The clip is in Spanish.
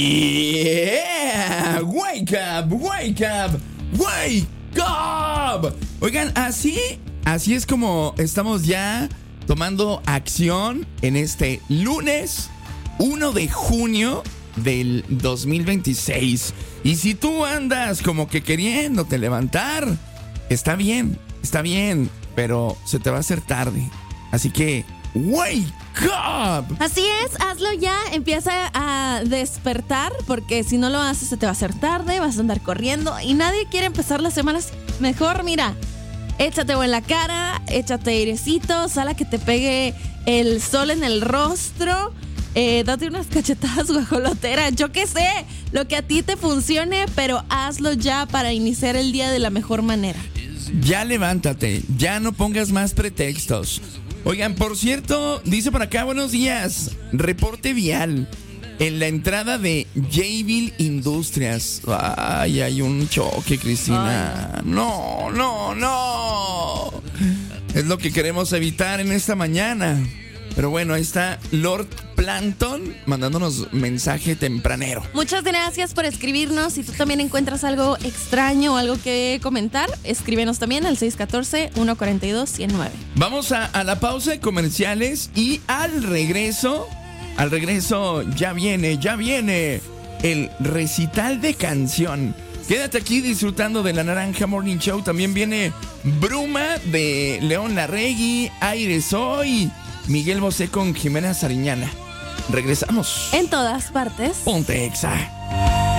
Yeah, wake up, wake up, wake up. Oigan, así es como estamos ya tomando acción en este lunes 1 de junio del 2026. Y si tú andas como que queriéndote levantar, está bien, pero se te va a hacer tarde. Así que wake up. Así es, hazlo ya, empieza a despertar, porque si no lo haces se te va a hacer tarde, vas a andar corriendo y nadie quiere empezar la semana así. Mejor, mira, échate agua en la cara, échate airecito, sal a que te pegue el sol en el rostro, date unas cachetadas guajoloteras, yo qué sé, lo que a ti te funcione, pero hazlo ya para iniciar el día de la mejor manera. Ya levántate, ya no pongas más pretextos. Oigan, por cierto, dice por acá, buenos días, reporte vial en la entrada de Jabil Industrias. Ay, hay un choque, Cristina. Ay. No. Es lo que queremos evitar en esta mañana. Pero bueno, ahí está Lord Plankton mandándonos mensaje tempranero. Muchas gracias por escribirnos. Si tú también encuentras algo extraño o algo que comentar, escríbenos también al 614-142-109. Vamos a la pausa de comerciales y al regreso ya viene el recital de canción. Quédate aquí disfrutando de la Naranja Morning Show. También viene Bruma de León Larregui, Aire Soy, Miguel Bosé con Jimena Sariñana. Regresamos. En todas partes. Ponte Exa.